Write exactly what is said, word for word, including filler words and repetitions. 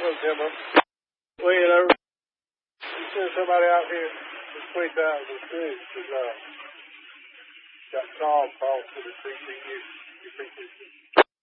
Hello, Timber. Well, you know, you send somebody out here to twenty thousand trees because uh, got called calls to the C P U. You think this is